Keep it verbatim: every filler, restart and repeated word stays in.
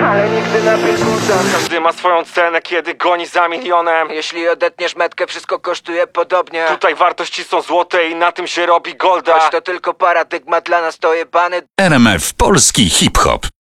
ale nigdy na billboardach. Każdy ma swoją cenę, kiedy goni za milionem. Jeśli odetniesz metkę, wszystko kosztuje podobnie. Tutaj wartości są złote i na tym się robi golda. Choć to tylko paradygmat, dla nas to jebany R M F Polski Hip Hop.